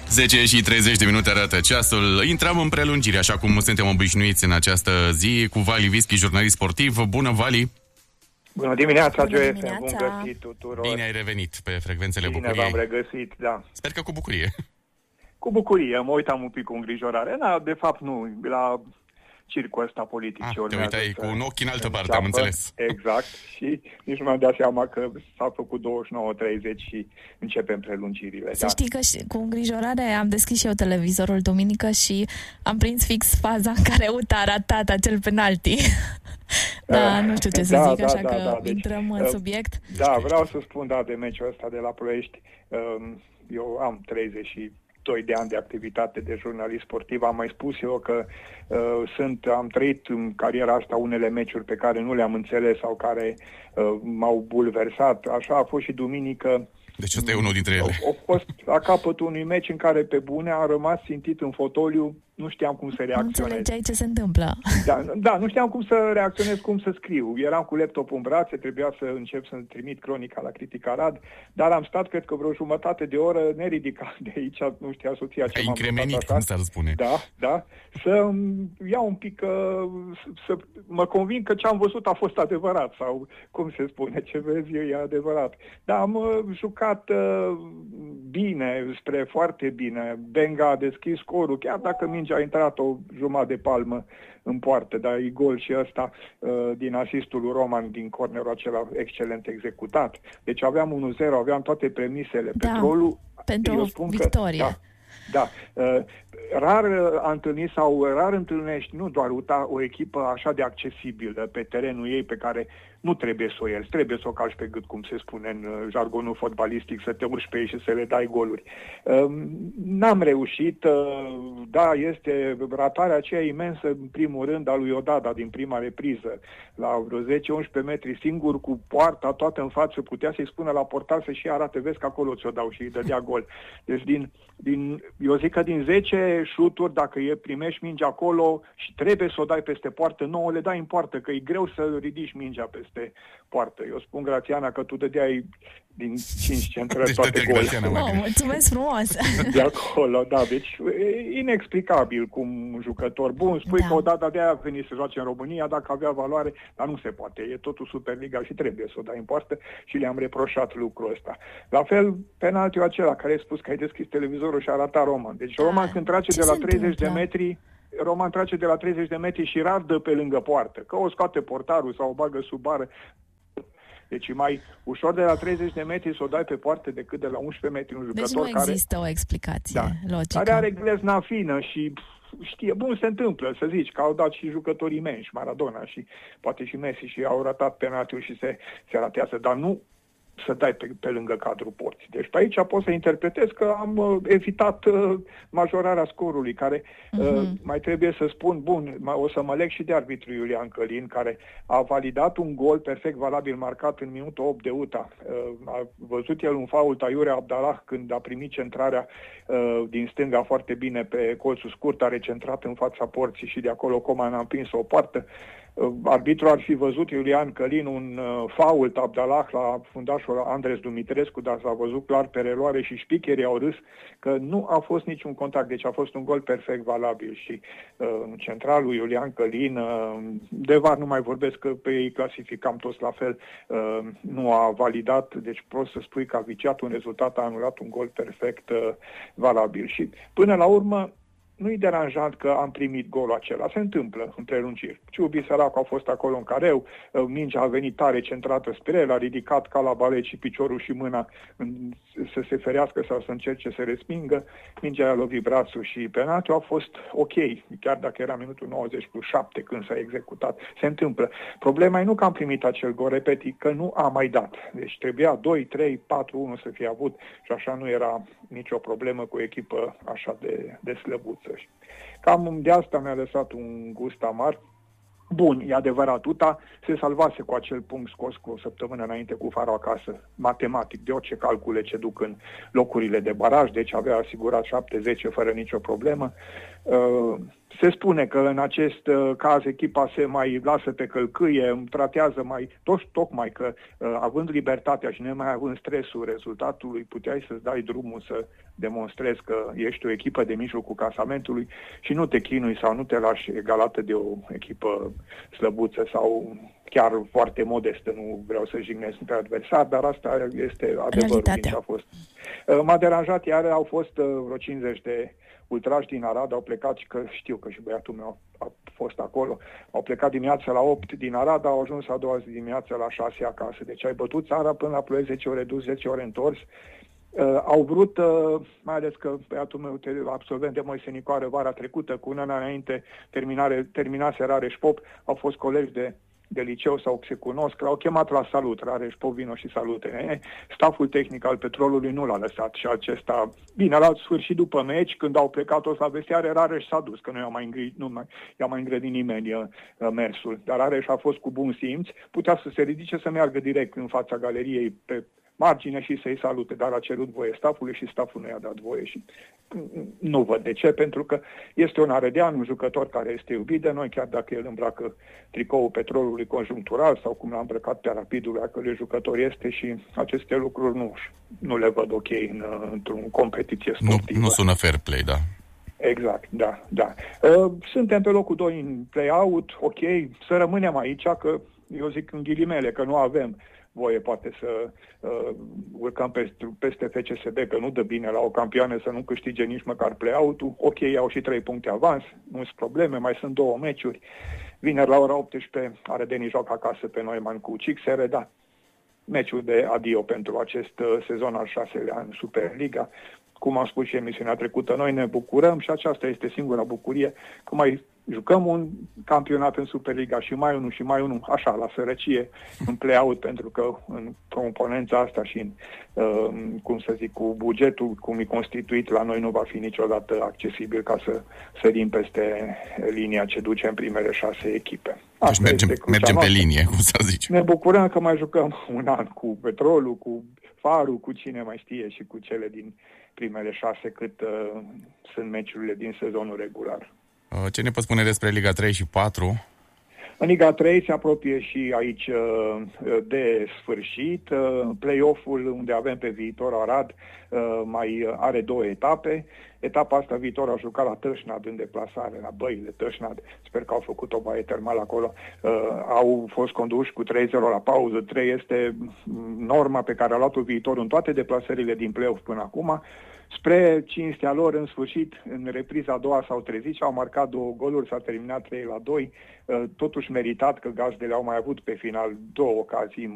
10 și 30 de minute arată ceasul. Intrăm în prelungire, așa cum suntem obișnuiți în această zi, cu Vali Vischi, jurnalist sportiv. Bună, Vali! Bună dimineața, Bună Joe, dimineața. bun găsit tuturor. Bine ai revenit pe frecvențele Bine bucuriei. v-am regăsit, da. Sper că cu bucurie. Cu bucurie, mă uitam un pic cu îngrijorare. De fapt nu, la circul ăsta politic ce Te urmează. uitai cu un ochi în altă parte, înceapă. am înțeles. Exact, și nici nu mi-am dat seama că s-a făcut 29:30 și începem prelungirile. Să știi că cu îngrijorare am deschis și eu televizorul duminică și am prins fix faza în care UTA a ratat acel penalti. Da, nu știu ce să zic, așa că Deci, intrăm în subiect. Da, vreau să spun, de meciul ăsta de la Ploiești. Eu am 32 de ani de activitate de jurnalist sportiv. Am mai spus eu că am trăit în cariera asta unele meciuri pe care nu le-am înțeles sau care m-au bulversat. Așa a fost și duminică. Deci ăsta e unul dintre ele. A fost la capătul unui meci în care pe bune am rămas țintit în fotoliu, nu știam cum să reacționez. Nu înțelegeai ce se întâmplă. Da, nu știam cum să reacționez, cum să scriu. Eram cu laptopul în brațe, trebuia să încep să trimit cronica la Critic Arad, dar am stat, cred că vreo jumătate de oră neridicat de aici, nu știa soția ce m-am incremenit, cum s-ar spune. Da, să iau un pic, să mă conving că ce am văzut a fost adevărat, sau cum se spune, ce vezi eu e adevărat. Da, am jucat bine, spre foarte bine. Benga a deschis scorul, chiar dacă mingea a intrat o jumătate de palmă în poartă, dar e gol și ăsta din asistul lui Roman, din cornerul acela excelent executat. Deci aveam 1-0, aveam toate premisele. Da, Petrolul, pentru eu o spun victorie. Că, da. Rar întâlnești, nu doar UTA, o echipă așa de accesibilă pe terenul ei pe care nu trebuie să o ierți, trebuie să o calci pe gât, cum se spune în jargonul fotbalistic, să te urci pe ei și să le dai goluri. N-am reușit, este ratarea aceea imensă, în primul rând, a lui Odada din prima repriză, la vreo 10-11 metri, singur cu poarta toată în față, putea să-i spună la portar să și arate, vezi că acolo ți-o dau, și îi dădea gol. Deci eu zic că din 10 șuturi, dacă primești mingea acolo și trebuie să o dai peste poartă, 9 le dai în poartă, că e greu să ridici mingea peste poartă. Eu spun, Grațiana, că tu dădeai din 5 centrări toate goluri. Mulțumesc frumos! De acolo, da. Deci e inexplicabil cum un jucător bun. Spui că odată de aia a venit să joace în România, dacă avea valoare, dar nu se poate. E totul Superliga și trebuie să o dai în poartă și le-am reproșat lucrul ăsta. La fel, penaltiul acela care ai spus că ai deschis televizorul și a arătat Roman. Deci Roman când trage de la 30 de metri, Roman trage de la 30 de metri și rar dă pe lângă poartă. Că o scoate portarul sau o bagă sub bară. Deci e mai ușor de la 30 de metri să o dai pe poartă decât de la 11 metri un jucător care... Deci nu există o explicație logică. Care are glezna fină și știe, se întâmplă, să zici, că au dat și jucătorii imensi, Maradona și poate și Messi, și au ratat penaltiul și se ratează, dar nu să dai pe lângă cadrul porții. Deci pe aici pot să interpretez că am evitat majorarea scorului, care mai trebuie să spun, o să mă leg și de arbitru Iulian Călin, care a validat un gol perfect valabil marcat în minutul 8 de UTA. A văzut el un fault a Iurea Abdallah când a primit centrarea din stânga foarte bine pe colțul scurt, a recentrat în fața porții și de acolo Coman a împins o poartă. Arbitrul ar fi văzut, Iulian Călin, un fault Abdallah la fundașul Andres Dumitrescu, dar s-a văzut clar pe reluare și șpicherii au râs că nu a fost niciun contact, deci a fost un gol perfect valabil și centralul Iulian Călin, de VAR nu mai vorbesc, că pe ei clasificam toți la fel, nu a validat, deci poți să spui că a viciat un rezultat, a anulat un gol perfect valabil și până la urmă nu-i deranjant că am primit golul acela. Se întâmplă în prelungiri. Ciubi săracul a fost acolo în careu, mingea a venit tare centrată spre el, a ridicat ca la balet și piciorul și mâna să se ferească sau să încerce să respingă. Mingea a lovit brațul și penaltiul a fost ok, chiar dacă era minutul 90+7 când s-a executat. Se întâmplă. Problema e nu că am primit acel gol, repet, că nu am mai dat. Deci trebuia 2, 3, 4-1 să fie avut și așa nu era nicio problemă cu o echipă așa de slăbuță. Cam de asta mi-a lăsat un gust amar. Bun, e adevărat, UTA se salvase cu acel punct scos cu o săptămână înainte cu Faro acasă, matematic, de orice calcule ce duc în locurile de baraj, deci avea asigurat 7-10 fără nicio problemă. Se spune că în acest caz echipa se mai lasă pe călcâie, tratează tocmai că având libertatea și nemai având stresul rezultatului, puteai să-ți dai drumul să demonstrezi că ești o echipă de mijlocul clasamentului și nu te chinui sau nu te lași egalată de o echipă slăbuță sau chiar foarte modestă. Nu vreau să jignesc pe adversar, dar asta este adevărul din ce a fost. M-a deranjat, iar au fost vreo 50 de ultrași din Arad, au plecat, și că știu că și băiatul meu a fost acolo, au plecat dimineața la 8 din Arad, au ajuns a doua zi dimineața la 6 acasă. Deci ai bătut țara până la Ploiești, 10 ore dus, 10 ore întors. Au vrut, mai ales că băiatul meu, absolvent de Moise Nicoară, vara trecută, cu un an înainte, terminase Rareș Pop, au fost colegi de liceu sau se cunosc, l-au chemat la salut, Rareș Pop, vino și salute. Staful tehnic al Petrolului nu l-a lăsat și acesta, bine, la sfârșit după meci, când au plecat toți la vestiare, Rareș s-a dus, că nu i-a mai îngrădit nimeni mersul. Dar Rareș a fost cu bun simț, putea să se ridice, să meargă direct în fața galeriei pe margine și să-i salute, dar a cerut voie stafului și staful nu i-a dat voie și nu văd de ce, pentru că este un arădean, un jucător care este iubit de noi, chiar dacă el îmbracă tricoul Petrolului conjunctural sau cum l-a îmbrăcat pe Rapidul, acel jucător este și aceste lucruri nu le văd ok într-o competiție sportivă. Nu sună fair play, da. Exact, da. Suntem pe locul 2 în play-out, ok, să rămânem aici, că eu zic în ghilimele, că nu avem voie poate să urcăm peste FCSB, că nu dă bine la o campioană să nu câștige nici măcar play-out-ul. Ok, au și 3 puncte avans, nu sunt probleme, mai sunt 2 meciuri. Vineri la ora 18 Arădenii joacă acasă pe Neumann cu CXR, da. Meciul de adio pentru acest sezon al 6-lea în Superliga. Cum am spus și emisiunea trecută, noi ne bucurăm și aceasta este singura bucurie, că mai jucăm un campionat în Superliga și mai unul, așa, la sărăcie, în play-out, pentru că în componența asta și cu bugetul cum e constituit, la noi nu va fi niciodată accesibil ca să sărim peste linia ce duce în primele 6 echipe. Deci mergem pe linie, cum să zici. Ne bucurăm că mai jucăm un an cu Petrolul, cu Farul, cu cine mai știe și cu cele din primele 6 cât sunt meciurile din sezonul regular. Ce ne poți spune despre Liga 3 și 4? În Liga 3 se apropie și aici de sfârșit. Play-off-ul unde avem pe Viitor Arad mai are 2 etape. Etapa asta Viitor a jucat la Tășnad în deplasare, la Băile Tășnad. Sper că au făcut o baie termală acolo. Au fost conduși cu 3-0 la pauză. 3 este norma pe care a luat-o Viitor în toate deplasările din play-off până acum. Spre cinstea lor, în sfârșit, în repriza a doua s-au trezit și au marcat 2 goluri, s-a terminat 3-2. Totuși meritat că gazdele au mai avut pe final 2 ocazii